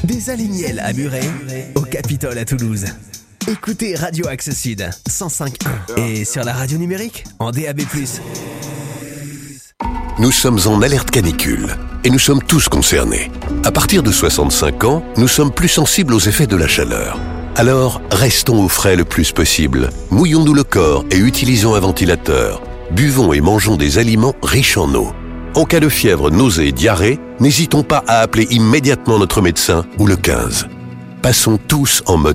Des Alignels à Muret, au Capitole à Toulouse. Écoutez Radio Axe Sud 105.1 et sur la radio numérique en DAB+. Nous sommes en alerte canicule et nous sommes tous concernés. À partir de 65 ans, nous sommes plus sensibles aux effets de la chaleur. Alors, restons au frais le plus possible. Mouillons-nous le corps et utilisons un ventilateur. Buvons et mangeons des aliments riches en eau. En cas de fièvre, nausées et diarrhée, n'hésitons pas à appeler immédiatement notre médecin ou le 15. Passons tous en mode